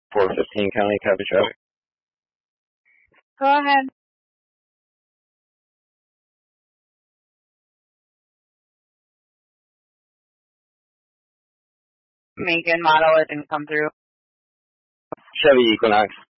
415 County Copy traffic. Go ahead. Make and model it didn't come through. Chevy Equinox.